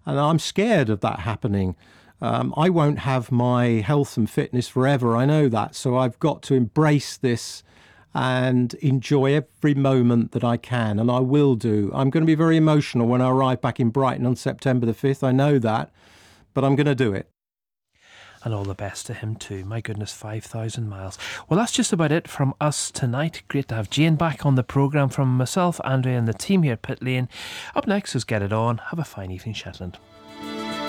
And I'm scared of that happening. I won't have my health and fitness forever. I know that. So I've got to embrace this and enjoy every moment that I can. And I will do. I'm going to be very emotional when I arrive back in Brighton on September the 5th. I know that, but I'm going to do it. And all the best to him too. My goodness, 5,000 miles. Well, that's just about it from us tonight. Great to have Jane back on the programme. From myself, Andrea and the team here at Pit Lane. Up next is Get It On. Have a fine evening, Shetland.